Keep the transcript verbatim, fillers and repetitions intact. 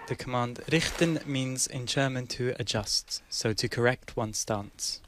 The command richten means in German to adjust, so to correct one's stance.